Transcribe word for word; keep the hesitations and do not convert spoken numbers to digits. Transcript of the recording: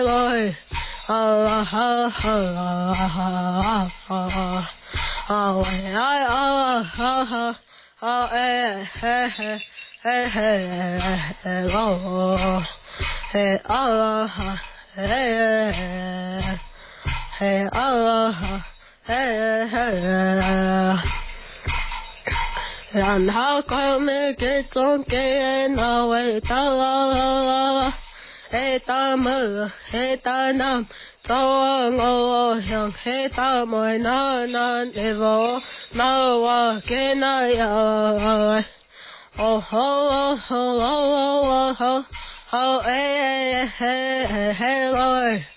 Lord. Oh, oh, oh, oh, oh, oh, oh, oh, oh, hey, hey, hey, hey, hey, Lord. Hey, oh, hey, hey, oh, hey, hey. And how come it gets on getting away? Hey, Tama, hey, Tanam, Tawang, oh, young, hey, Tama, no, no, never, no, walking, I, oh, oh, oh, oh, oh, oh, oh, oh, hey, hey, hey, hey, Lord.